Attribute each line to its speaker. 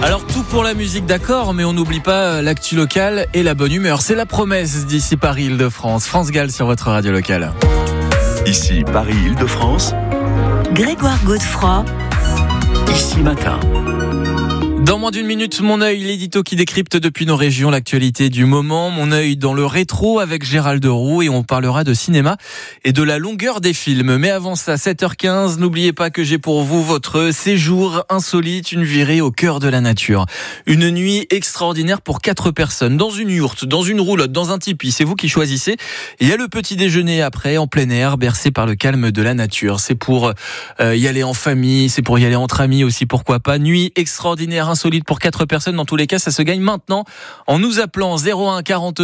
Speaker 1: Alors tout pour la musique, d'accord, mais on n'oublie pas l'actu locale et la bonne humeur. C'est la promesse d'ici Paris-Île-de-France. France Gall sur votre radio locale.
Speaker 2: Ici Paris-Île-de-France.
Speaker 3: Grégoire Godefroy.
Speaker 2: Ici Matin.
Speaker 1: Dans moins d'une minute, Mon œil, l'édito qui décrypte depuis nos régions l'actualité du moment. Mon œil dans le rétro avec Gérald Roux et on parlera de cinéma et de la longueur des films. Mais avant ça, 7h15, n'oubliez pas que j'ai pour vous votre séjour insolite, une virée au cœur de la nature. Une nuit extraordinaire pour 4 personnes, dans une yourte, dans une roulotte, dans un tipi. C'est vous qui choisissez. Et il y a le petit déjeuner après, en plein air, bercé par le calme de la nature. C'est pour y aller en famille, c'est pour y aller entre amis aussi, pourquoi pas. Nuit extraordinaire, insolite pour 4 personnes. Dans tous les cas, ça se gagne maintenant en nous appelant 01 42